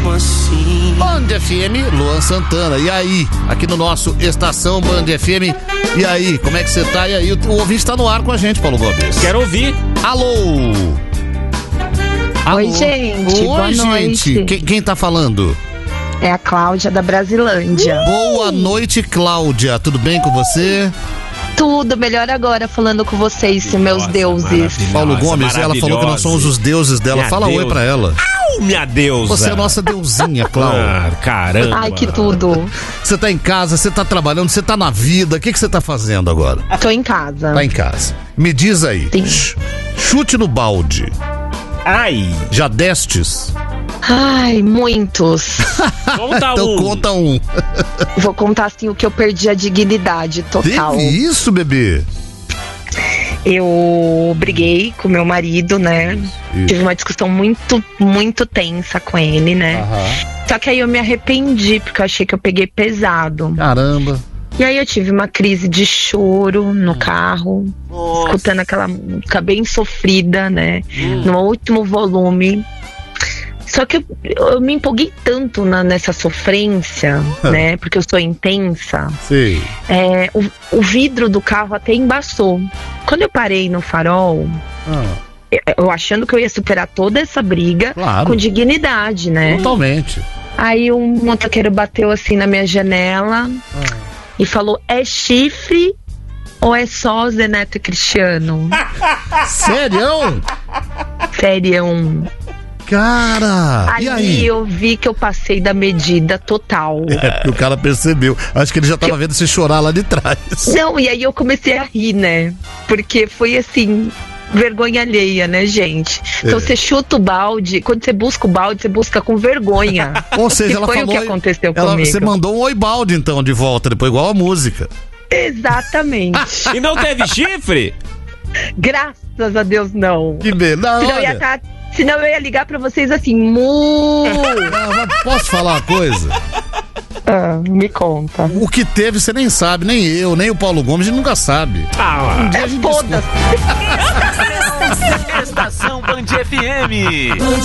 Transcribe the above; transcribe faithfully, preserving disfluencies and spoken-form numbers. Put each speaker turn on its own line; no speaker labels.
mesmo assim.
Band F M, Luan Santana. E aí? Aqui no nosso Estação Band F M. E aí? Como é que você tá? E aí? O ouvinte tá no ar com a gente, Paulo Gomes.
Quero ouvir.
Alô? Alô?
Oi, gente.
Oi,
Boa
gente.
noite.
Quem, quem tá falando?
É a Cláudia da Brasilândia.
Boa noite, Cláudia. Tudo bem com você?
Tudo melhor agora falando com vocês, meus
Nossa,
deuses.
Paulo Gomes, ela falou que nós somos os deuses dela.
Minha
Fala oi
deusa.
pra ela.
Au, minha deusa.
Você é a nossa deusinha, Cláudia.
Ah, caramba.
Ai, que tudo.
Você tá em casa, você tá trabalhando, você tá na vida. O que que você tá fazendo agora?
Tô em casa.
Tá em casa. Me diz aí.
Sim.
Ch- Chute no balde.
Ai,
Já destes?
Ai, muitos.
conta
Então
um.
conta um.
Vou contar assim o que eu perdi a dignidade total.
Teve isso, bebê?
Eu briguei com meu marido, né?
Isso.
Tive uma discussão muito, muito tensa com ele, né?
Aham.
Só que aí eu me arrependi, porque eu achei que eu peguei pesado.
Caramba.
E aí eu tive uma crise de choro no carro, escutando aquela música bem sofrida, né? No último volume. Só que eu, eu me empolguei tanto na- nessa sofrência, né? Porque eu sou intensa.
Sei.
É, o, o vidro do carro até embaçou. Quando eu parei no farol,
Ah,
eu, eu achando que eu ia superar toda essa briga
Claro.
com dignidade, né?
totalmente.
Aí um motoqueiro bateu assim na minha janela e falou: é chifre ou é só Zeneto e Cristiano?
Sério?
Sério.
Cara!
Ali
E aí?
eu vi que eu passei da medida total.
É, porque o cara percebeu. Acho que ele já tava vendo você chorar lá de trás.
Não, e aí eu comecei a rir, né? Porque foi assim, vergonha alheia, né, gente? Então
É.
você chuta o balde, quando você busca o balde, você busca com vergonha.
Ou seja,
Que
ela
foi
falou.
o que aconteceu
ela,
comigo.
Você mandou um oi balde, então, de volta, depois, igual a música.
Exatamente.
E não teve chifre?
Graças a Deus, não.
Que beleza.
Senão eu ia,
Olha.
tá, senão eu ia ligar pra vocês assim, mu.
Ah, mas posso falar uma coisa?
Ah, me conta.
O que teve você nem sabe, nem eu, nem o Paulo Gomes, a gente nunca sabe.
Ah,
É foda-se.
Estação Band F M.